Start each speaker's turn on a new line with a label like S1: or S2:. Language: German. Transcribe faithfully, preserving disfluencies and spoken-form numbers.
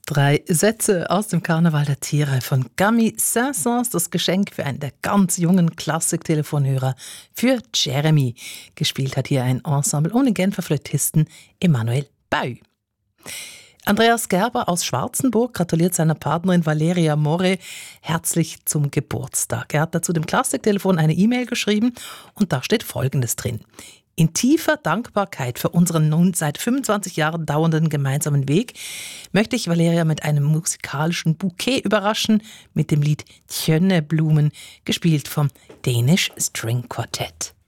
S1: Drei Sätze aus dem Karneval der Tiere von Camille Saint-Saëns, das Geschenk für einen der ganz jungen Klassik-Telefonhörer für Jeremy. Gespielt hat hier ein Ensemble ohne Genfer Flötisten Emanuel Bau. Andreas Gerber aus Schwarzenburg gratuliert seiner Partnerin Valeria Morre herzlich zum Geburtstag. Er hat dazu dem Klassiktelefon eine E-Mail geschrieben und da steht Folgendes drin. In tiefer Dankbarkeit für unseren nun seit fünfundzwanzig Jahren dauernden gemeinsamen Weg möchte ich Valeria mit einem musikalischen Bouquet überraschen mit dem Lied Tjønne Blumen, gespielt vom Danish String Quartet.